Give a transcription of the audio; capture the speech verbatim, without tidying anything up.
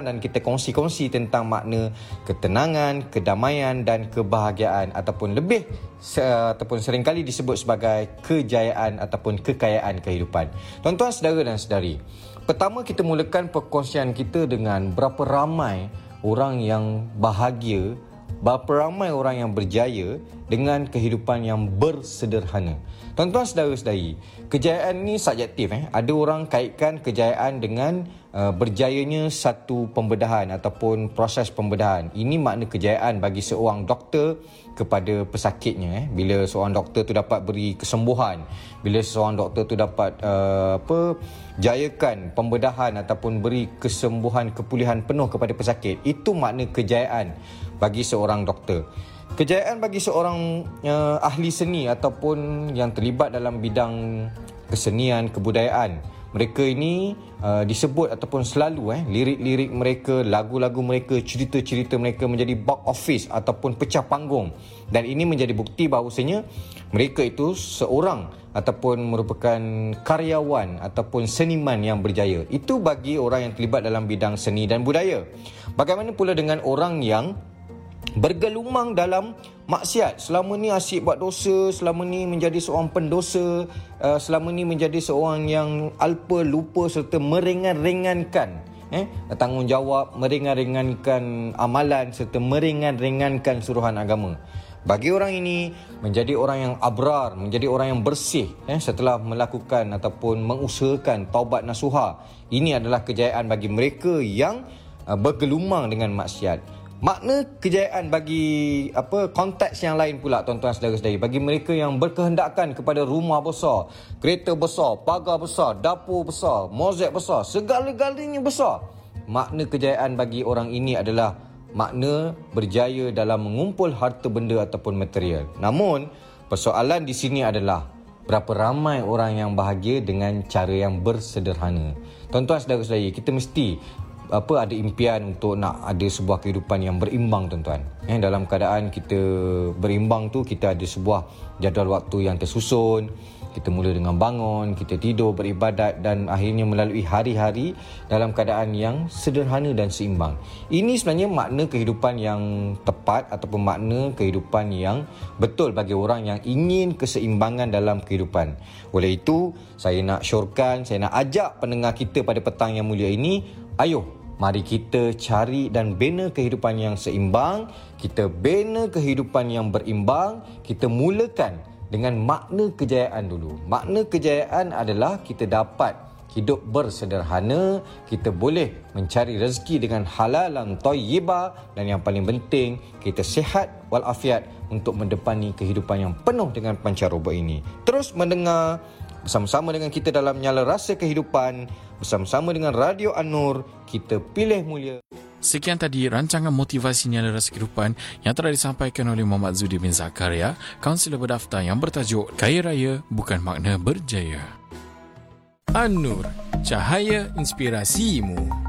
dan kita kongsi-kongsi tentang makna ketenangan, kedamaian dan kebahagiaan ataupun lebih ataupun seringkali disebut sebagai kejayaan ataupun kekayaan kehidupan. Tuan-tuan, saudara dan saudari, pertama kita mulakan perkongsian kita dengan berapa ramai orang yang bahagia, berapa ramai orang yang berjaya dengan kehidupan yang bersederhana. Tuan-tuan, saudara-saudari, kejayaan ni subjektif. Eh? Ada orang kaitkan kejayaan dengan uh, berjayanya satu pembedahan ataupun proses pembedahan. Ini makna kejayaan bagi seorang doktor kepada pesakitnya. Eh? Bila seorang doktor tu dapat beri kesembuhan, bila seorang doktor tu dapat uh, apa jayakan pembedahan ataupun beri kesembuhan, kepulihan penuh kepada pesakit, itu makna kejayaan bagi seorang doktor. Kejayaan bagi seorang uh, ahli seni ataupun yang terlibat dalam bidang kesenian, kebudayaan, mereka ini uh, disebut ataupun selalu eh, lirik-lirik mereka, lagu-lagu mereka, cerita-cerita mereka menjadi box office ataupun pecah panggung. Dan ini menjadi bukti bahawasanya mereka itu seorang ataupun merupakan karyawan ataupun seniman yang berjaya. Itu bagi orang yang terlibat dalam bidang seni dan budaya. Bagaimana pula dengan orang yang bergelumang dalam maksiat, selama ni asyik buat dosa, selama ni menjadi seorang pendosa, uh, selama ni menjadi seorang yang alpa, lupa serta meringan-ringankan eh, tanggungjawab, meringan-ringankan amalan serta meringan-ringankan suruhan agama. Bagi orang ini menjadi orang yang abrar, menjadi orang yang bersih eh, setelah melakukan ataupun mengusahakan taubat nasuha. Ini adalah kejayaan bagi mereka yang uh, bergelumang dengan maksiat. Makna kejayaan bagi apa konteks yang lain pula, tuan-tuan saudara-saudari, bagi mereka yang berkehendakan kepada rumah besar, kereta besar, pagar besar, dapur besar, mozaik besar, segala-galanya besar. Makna kejayaan bagi orang ini adalah makna berjaya dalam mengumpul harta benda ataupun material. Namun persoalan di sini adalah berapa ramai orang yang bahagia dengan cara yang bersederhana. Tuan-tuan saudara-saudari, kita mesti apa ada impian untuk nak ada sebuah kehidupan yang berimbang, tuan-tuan. Eh, dalam keadaan kita berimbang tu, kita ada sebuah jadual waktu yang tersusun. Kita mula dengan bangun, kita tidur, beribadat dan akhirnya melalui hari-hari dalam keadaan yang sederhana dan seimbang. Ini sebenarnya makna kehidupan yang tepat ataupun makna kehidupan yang betul bagi orang yang ingin keseimbangan dalam kehidupan. Oleh itu, saya nak syorkan, saya nak ajak pendengar kita pada petang yang mulia ini, ayuh, mari kita cari dan bina kehidupan yang seimbang. Kita bina kehidupan yang berimbang. Kita mulakan dengan makna kejayaan dulu. Makna kejayaan adalah kita dapat hidup bersederhana, kita boleh mencari rezeki dengan halalan thayyibah, dan yang paling penting, kita sihat walafiat untuk mendepani kehidupan yang penuh dengan pancaroba ini. Terus mendengar bersama-sama dengan kita dalam Nyala Rasa Kehidupan, bersama-sama dengan Radio An-Nur, kita pilih mulia. Sekian tadi rancangan motivasi Nyala Rasa Kehidupan yang telah disampaikan oleh Muhammad Zudi bin Zakaria, kaunselor berdaftar yang bertajuk Kaya Raya Bukan Makna Berjaya. An-Nur, cahaya inspirasimu.